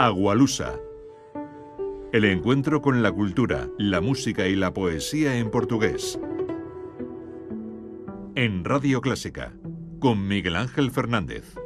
Agualusa. El encuentro con la cultura, la música y la poesía en portugués. En Radio Clásica, con Miguel Ángel Fernández.